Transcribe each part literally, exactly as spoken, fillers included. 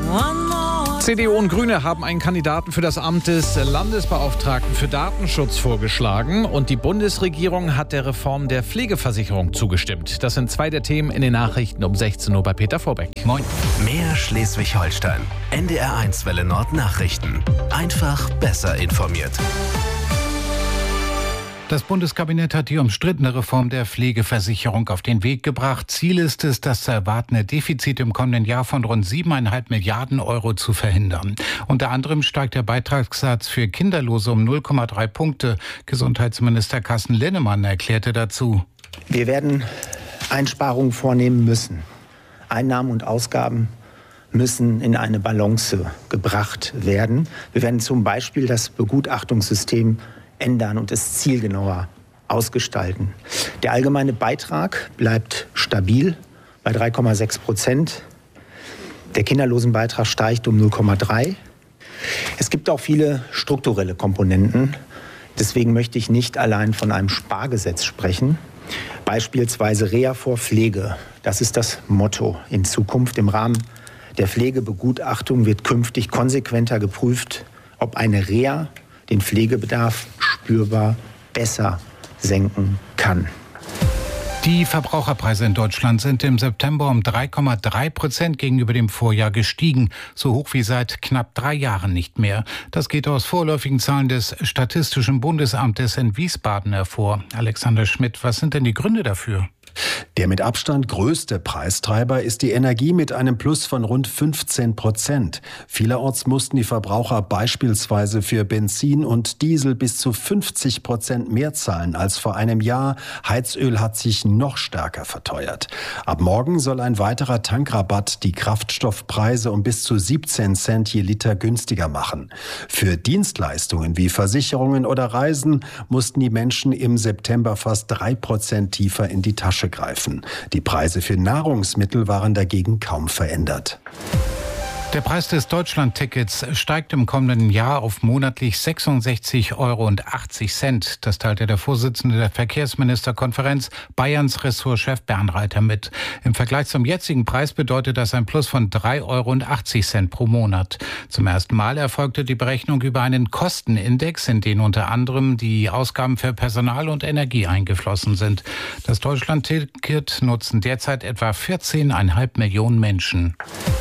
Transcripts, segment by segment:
C D U und Grüne haben einen Kandidaten für das Amt des Landesbeauftragten für Datenschutz vorgeschlagen und die Bundesregierung hat der Reform der Pflegeversicherung zugestimmt. Das sind zwei der Themen in den Nachrichten um sechzehn Uhr bei Peter Vorbeck. Moin. Mehr Schleswig-Holstein. N D R eins Welle Nord Nachrichten. Einfach besser informiert. Das Bundeskabinett hat die umstrittene Reform der Pflegeversicherung auf den Weg gebracht. Ziel ist es, das zu erwartende Defizit im kommenden Jahr von rund siebeneinhalb Milliarden Euro zu verhindern. Unter anderem steigt der Beitragssatz für Kinderlose um null Komma drei Punkte. Gesundheitsminister Carsten Linnemann erklärte dazu: Wir werden Einsparungen vornehmen müssen. Einnahmen und Ausgaben müssen in eine Balance gebracht werden. Wir werden zum Beispiel das Begutachtungssystem ändern und es zielgenauer ausgestalten. Der allgemeine Beitrag bleibt stabil bei drei Komma sechs Prozent. Der Kinderlosenbeitrag steigt um null Komma drei. Es gibt auch viele strukturelle Komponenten. Deswegen möchte ich nicht allein von einem Spargesetz sprechen. Beispielsweise Reha vor Pflege. Das ist das Motto in Zukunft. Im Rahmen der Pflegebegutachtung wird künftig konsequenter geprüft, ob eine Reha den Pflegebedarf spürbar besser senken kann. Die Verbraucherpreise in Deutschland sind im September um drei Komma drei Prozent gegenüber dem Vorjahr gestiegen. So hoch wie seit knapp drei Jahren nicht mehr. Das geht aus vorläufigen Zahlen des Statistischen Bundesamtes in Wiesbaden hervor. Alexander Schmidt, was sind denn die Gründe dafür? Der mit Abstand größte Preistreiber ist die Energie mit einem Plus von rund fünfzehn Prozent. Vielerorts mussten die Verbraucher beispielsweise für Benzin und Diesel bis zu fünfzig Prozent mehr zahlen als vor einem Jahr. Heizöl hat sich noch stärker verteuert. Ab morgen soll ein weiterer Tankrabatt die Kraftstoffpreise um bis zu siebzehn Cent je Liter günstiger machen. Für Dienstleistungen wie Versicherungen oder Reisen mussten die Menschen im September fast drei Prozent tiefer in die Tasche greifen. Die Preise für Nahrungsmittel waren dagegen kaum verändert. Der Preis des Deutschland-Tickets steigt im kommenden Jahr auf monatlich sechsundsechzig Euro achtzig. Das teilte der Vorsitzende der Verkehrsministerkonferenz, Bayerns Ressortchef Bernreiter mit. Im Vergleich zum jetzigen Preis bedeutet das ein Plus von drei Euro achtzig pro Monat. Zum ersten Mal erfolgte die Berechnung über einen Kostenindex, in den unter anderem die Ausgaben für Personal und Energie eingeflossen sind. Das Deutschland-Ticket nutzen derzeit etwa vierzehn Komma fünf Millionen Menschen.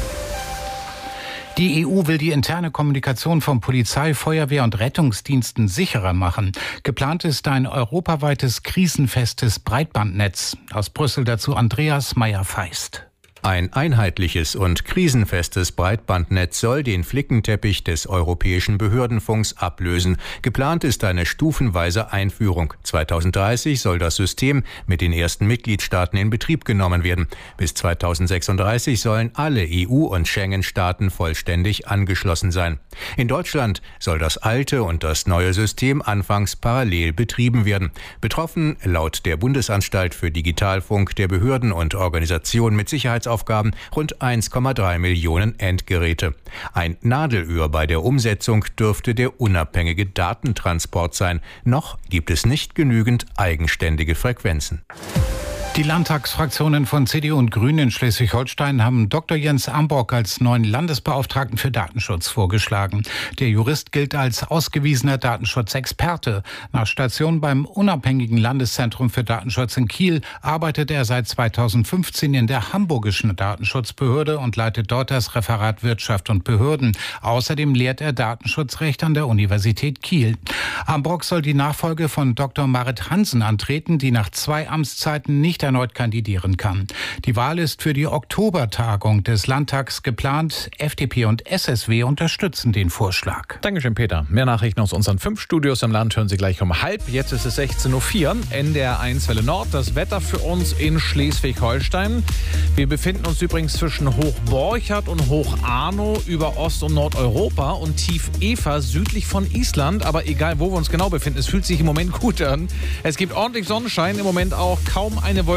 Die E U will die interne Kommunikation von Polizei, Feuerwehr und Rettungsdiensten sicherer machen. Geplant ist ein europaweites krisenfestes Breitbandnetz. Aus Brüssel dazu Andreas Meyer-Feist. Ein einheitliches und krisenfestes Breitbandnetz soll den Flickenteppich des europäischen Behördenfunks ablösen. Geplant ist eine stufenweise Einführung. zweitausenddreißig soll das System mit den ersten Mitgliedstaaten in Betrieb genommen werden. Bis zweitausendsechsunddreißig sollen alle E U- und Schengen-Staaten vollständig angeschlossen sein. In Deutschland soll das alte und das neue System anfangs parallel betrieben werden. Betroffen laut der Bundesanstalt für Digitalfunk der Behörden und Organisationen mit Sicherheits Aufgaben rund eins Komma drei Millionen Endgeräte. Ein Nadelöhr bei der Umsetzung dürfte der unabhängige Datentransport sein. Noch gibt es nicht genügend eigenständige Frequenzen. Die Landtagsfraktionen von C D U und Grünen in Schleswig-Holstein haben Doktor Jens Ambrock als neuen Landesbeauftragten für Datenschutz vorgeschlagen. Der Jurist gilt als ausgewiesener Datenschutzexperte. Nach Station beim unabhängigen Landeszentrum für Datenschutz in Kiel arbeitet er seit zweitausendfünfzehn in der hamburgischen Datenschutzbehörde und leitet dort das Referat Wirtschaft und Behörden. Außerdem lehrt er Datenschutzrecht an der Universität Kiel. Ambrock soll die Nachfolge von Doktor Marit Hansen antreten, die nach zwei Amtszeiten nicht erneut kandidieren kann. Die Wahl ist für die Oktobertagung des Landtags geplant. F D P und S S W unterstützen den Vorschlag. Dankeschön, Peter. Mehr Nachrichten aus unseren fünf Studios im Land hören Sie gleich um halb. Jetzt ist es sechzehn Uhr vier. N D R eins Welle Nord. Das Wetter für uns in Schleswig-Holstein. Wir befinden uns übrigens zwischen Hochborchert und Hocharnow über Ost- und Nordeuropa und Tief Eva südlich von Island. Aber egal, wo wir uns genau befinden, es fühlt sich im Moment gut an. Es gibt ordentlich Sonnenschein, im Moment auch kaum eine Wolke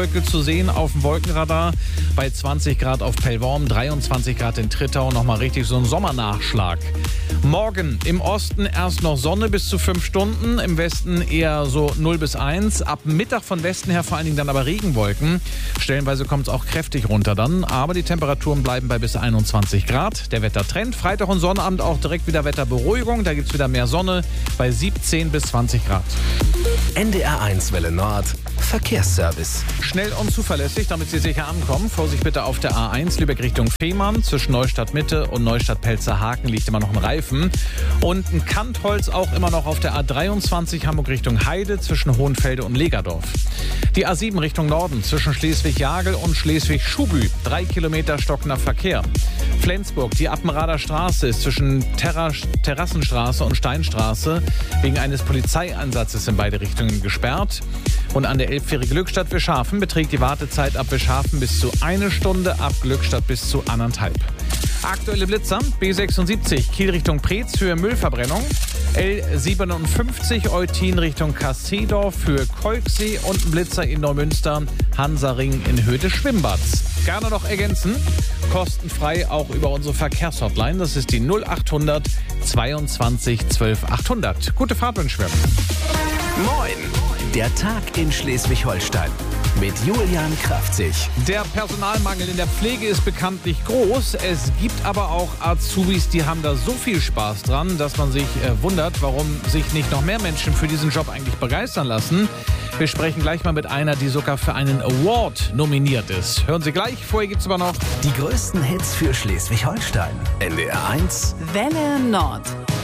Regenwolke zu sehen auf dem Wolkenradar. Bei zwanzig Grad auf Pellworm, dreiundzwanzig Grad in Trittau. Nochmal richtig so ein Sommernachschlag. Morgen im Osten erst noch Sonne bis zu fünf Stunden. Im Westen eher so null bis eins. Ab Mittag von Westen her vor allen Dingen dann aber Regenwolken. Stellenweise kommt es auch kräftig runter dann. Aber die Temperaturen bleiben bei bis einundzwanzig Grad. Der Wettertrend. Freitag und Sonnabend auch direkt wieder Wetterberuhigung. Da gibt es wieder mehr Sonne bei siebzehn bis zwanzig Grad. N D R eins Welle Nord. Verkehrsservice. Schnell und zuverlässig, damit Sie sicher ankommen. Vorsicht bitte auf der A eins, Lübeck Richtung Fehmarn. Zwischen Neustadt Mitte und Neustadt Pelzerhaken liegt immer noch ein Reifen. Und ein Kantholz auch immer noch auf der A dreiundzwanzig, Hamburg Richtung Heide, zwischen Hohenfelde und Legerdorf. Die A sieben Richtung Norden, zwischen Schleswig-Jagel und Schleswig-Schubü. Drei Kilometer stockender Verkehr. Flensburg, die Appenrader Straße ist zwischen Terra- Terrassenstraße und Steinstraße wegen eines Polizeieinsatzes in beide Richtungen gesperrt. Und an der Elbfähre Glückstadt-Wischhafen beträgt die Wartezeit ab Wischhafen bis zu eine Stunde, ab Glückstadt bis zu anderthalb. Aktuelle Blitzer, B sechsundsiebzig, Kiel Richtung Preetz für Müllverbrennung, L siebenundfünfzig, Eutin Richtung Kassedorf für Kolksee und ein Blitzer in Neumünster, Hansaring in Höhe des Schwimmbads. Gerne noch ergänzen, kostenfrei auch über unsere Verkehrshotline, das ist die null achthundert zweiundzwanzig zwölf achthundert. Gute Fahrt wünschen wir. Moin! Der Tag in Schleswig-Holstein mit Julian Kraftzig. Der Personalmangel in der Pflege ist bekanntlich groß. Es gibt aber auch Azubis, die haben da so viel Spaß dran, dass man sich äh, wundert, warum sich nicht noch mehr Menschen für diesen Job eigentlich begeistern lassen. Wir sprechen gleich mal mit einer, die sogar für einen Award nominiert ist. Hören Sie gleich, vorher gibt's aber noch Die größten Hits für Schleswig-Holstein. N D R eins Welle Nord.